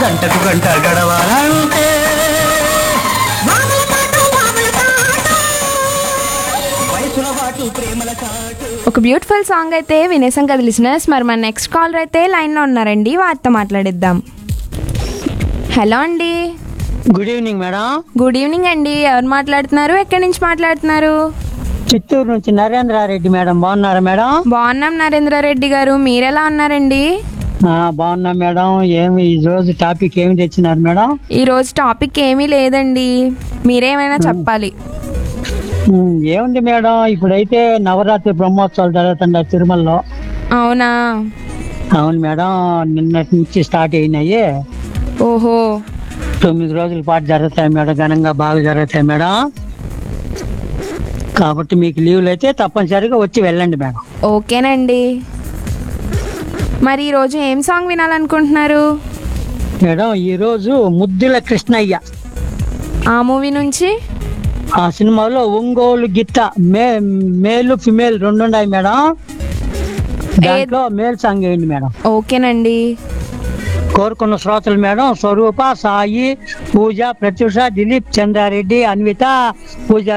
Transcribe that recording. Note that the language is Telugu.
గంటకు గంట గడవాలంటే వయసుల పాటు ప్రేమల చాటు. ఒక బ్యూటిఫుల్ సాంగ్ అయితే వినేసాం కదా లిసనర్స్. మరి మన నెక్స్ట్ కాలర్ అయితే లైన్లో ఉన్నారండి, వారితో మాట్లాడిద్దాం. హలో అండి. Good evening madam. Good evening అండి. ఎవరు మాట్లాడుతున్నారు, ఎక్కడి నుంచి మాట్లాడుతున్నారు? చిత్తూరు నుంచి నరేంద్రారెడ్డి మేడం. బాగున్నారా మేడం? బాగున్నాం నరేంద్రారెడ్డి గారు, మీరెలా ఉన్నారండి? బాగున్నా మేడం. ఏమి ఈ రోజు టాపిక్ ఏమి తెచ్చినారు మేడం? ఈ రోజు టాపిక్ ఏమీ లేదండి, మీరేమైనా చెప్పాలి. ఏముంది మేడం, ఇప్పుడైతే నవరాత్రి బ్రహ్మోత్సవాలు జరుగుతున్నాయి తిరుమలలో. అవునా? అవును మేడం, నిన్నటి నుంచి స్టార్ట్ అయినాయి. ఓహో. 9 రోజుల పాటు జరుగుతాయి మేడం, ఘనంగా బాగా జరుగుతాయి మేడం. కాబట్టి మీకు లీవ్లు అయితే తప్పనిసరిగా వచ్చి వెళ్ళండి మేడం. ఓకేనండి. మరి ఈరోజు ఏం సాంగ్ వినాలనుకుంటున్నారు? మేడం ఈరోజు ముద్దుల కృష్ణయ్య ఆ మూవీ నుంచి ఆ సినిమాలో ఒంగోలు గిత్త మేలు ఫిమేల్ 2 ఉన్నాయి మేడం. దాంట్లో మేల్ సాంగ్ వేయండి మేడం. ఓకేనండి. కోరుకున్న శ్రోతలు మేడం స్వరూప, సాయి, పూజ, ప్రత్యూష, దిలీప్, చంద్రారెడ్డి, అన్విత, పూజ